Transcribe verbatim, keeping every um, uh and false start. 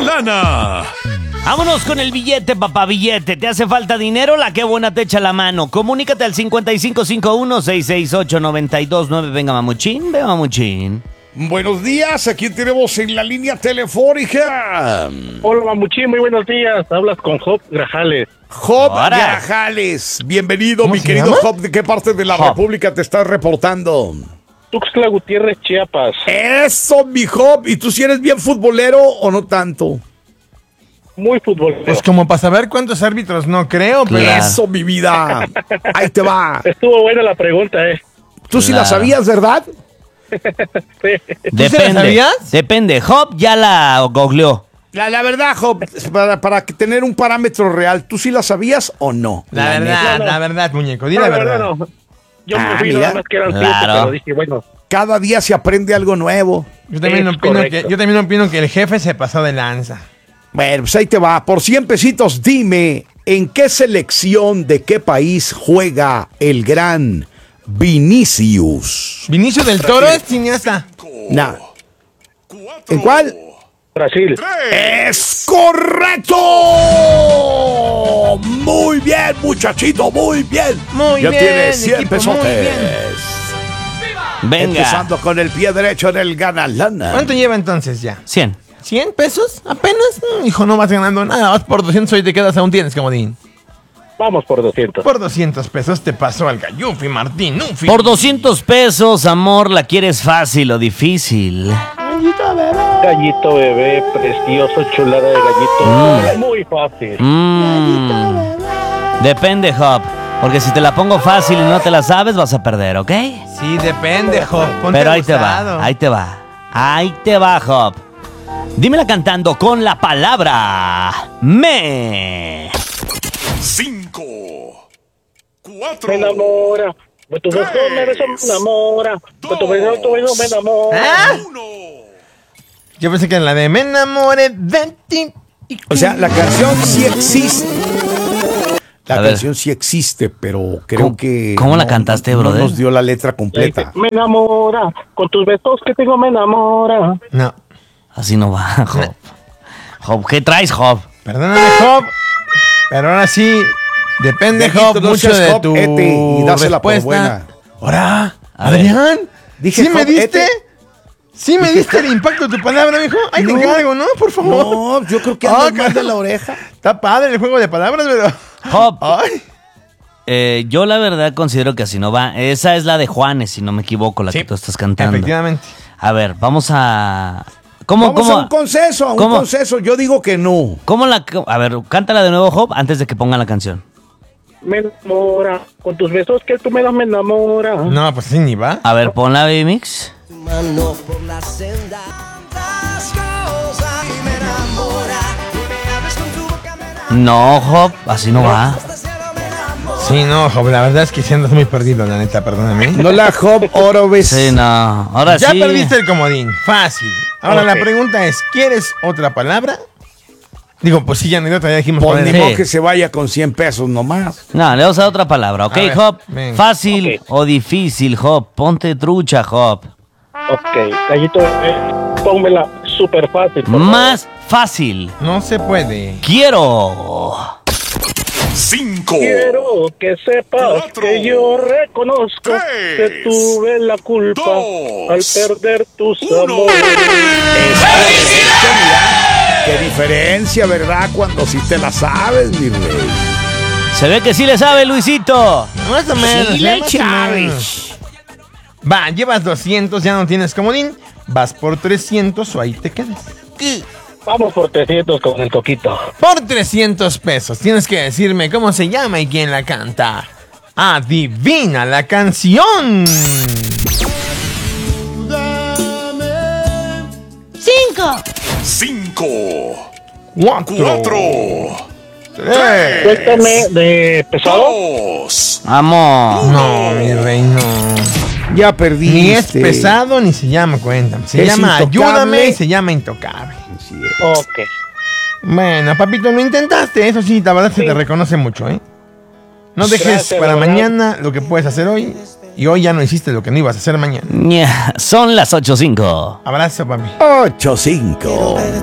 lana. Vámonos con el billete, papá, billete. ¿Te hace falta dinero? La que buena te echa la mano. Comunícate al cincuenta y cinco cincuenta y uno, sesenta y ocho, noventa y dos nueve. Venga, mamuchín, venga, mamuchín. Buenos días, aquí tenemos en la línea telefónica. Hola, Mamuchín, muy buenos días. Hablas con Job Grajales. Job Ahora. Grajales, bienvenido, mi se querido llama? Job. ¿De qué parte de la Job. República te estás reportando? Tuxtla Gutiérrez, Chiapas. Eso, mi Job. ¿Y tú si eres bien futbolero o no tanto? Muy futbolero. Pues como para saber cuántos árbitros, no creo, pero... Claro. Eso, mi vida. Ahí te va. Estuvo buena la pregunta, ¿eh? Tú sí la Claro. sabías, ¿verdad? Sí. ¿Tú se la Depende. sabías? Depende. Job ya la googleó. La, la verdad, Job, para, para que tener un parámetro real, ¿tú sí la sabías o no? La verdad, neta. la verdad, muñeco, di No, la la verdad. verdad, no. Yo Ah, me fui mira. nada más que eran siete, Claro. pero dije, bueno, Cada día se aprende algo nuevo. Yo también, Es opino correcto. que, yo también opino que el jefe se pasó de lanza. Bueno, pues ahí te va. Por cien pesitos, dime, ¿en qué selección de qué país juega el gran Vinicius? Vinicio del Toro es cineasta. Nah. ¿En cuál? Brasil. ¡Es correcto! Muy bien, muchachito, muy bien. Muy ya bien, tiene cien equipo, muy pesotes. bien. Venga. Empezando con el pie derecho en el gana lana. ¿Cuánto lleva entonces ya? cien. ¿cien pesos? ¿Apenas? Mm, hijo, no vas ganando nada. Vas por doscientos, hoy te quedas, aún tienes, comodín. Vamos por doscientos. Por doscientos pesos te pasó al gallufi, Martín. Ufi. Por doscientos pesos, amor, ¿la quieres fácil o difícil? Gallito bebé, precioso, chulada de gallito. Muy fácil. Mm. Depende, Job. Porque si te la pongo fácil y no te la sabes, vas a perder, ¿ok? Sí, depende, Job. Ponte Pero ahí te abusado. va, ahí te va. Ahí te va, Job. Dímela cantando con la palabra me. Cinco. Cuatro. Me enamora. De tu beso me beso, me enamora. De tu beso, tu beso me enamora. ¿Ah? Yo pensé que en la de me enamoré de ti. O sea, la canción sí existe. La A ver. canción sí existe, pero creo ¿Cómo- que. cómo la no- cantaste, no brother? nos dio la letra completa. Me enamora. Con tus besos que tengo me enamora. No. Así no va, Job. Job, ¿qué traes, Job? Perdóname, Job. Pero ahora sí, depende, Viejito, Job, no mucho seas de Job, tu ete, y dásela por respuesta. buena. Ahora, A ver. Adrián. Dije, ¿Sí me Job, diste? ete. ¿Sí me diste el impacto de tu palabra, mijo? Ahí te No. encargo, ¿no? Por favor. No, yo creo que Ah, anda mal de la caramba. oreja. Está padre el juego de palabras, pero... Job, Ay. eh, yo la verdad considero que así no va. Esa es la de Juanes, si no me equivoco, la Sí, que tú estás cantando. efectivamente. A ver, vamos a... ¿Cómo, Vamos cómo, a un consenso, a un cómo? consenso. Yo digo que no. cómo la... A ver, cántala de nuevo, Job, antes de que pongan la canción. Me enamora. Con tus besos que tú me das me enamora. No, pues sí, ni va. A ver, ponla, Baby Mix. Mano por la senda, tantas cosas y me enamora. Y me hablas con tu boca, me enamora. No, Job, así no va. Hasta el cielo me enamora. Sí, no, Job, la verdad es que sí andas muy perdido, la neta, perdóname. No la Job Oroves. Sí, no. Ahora Ya sí. perdiste el comodín, fácil. Ahora Ok. la pregunta es, ¿quieres otra palabra? Digo, pues sí, ya ni otra, ya dijimos Por cuál ni era. modo que se vaya con cien pesos nomás. No, le vamos a dar otra palabra, ¿ok, A ver, Job? venga. Fácil Ok. o difícil, Job. Ponte trucha, Job. Ok, gallito bebé, pónmela súper fácil. por favor. Más fácil. No se puede. Quiero. Cinco. Quiero que sepas Cuatro. que yo reconozco Tres. que tuve la culpa Dos. al perder tus Uno. amores. Qué diferencia, ¿verdad? Cuando sí te la sabes, mi rey. Se ve que sí le sabe, Luisito. Más o menos. Sí, ¿eh? le Más o menos. Va, llevas doscientos, ya no tienes comodín. Vas por trescientos o ahí te quedas. Vamos por trescientos con el coquito. Por trescientos pesos tienes que decirme cómo se llama y quién la canta. Adivina la canción. Cinco. Cinco. Cuatro. Cuatro. Tres. Cuéntame de pesado. Dos. Amor. No, mi rey, no. Ya perdiste. Ni es pesado ni se llama Cuéntame. Se Es llama intocable. Ayúdame y se llama Intocable. Así es. Ok. Bueno, papito, lo intentaste. Eso sí, la verdad se Sí. te reconoce mucho, ¿eh? No dejes Gracias, para la verdad. mañana lo que puedes hacer hoy. Y hoy ya no hiciste lo que no ibas a hacer mañana. Ña, son las ocho cinco. Abrazo, papi. Ocho, cinco.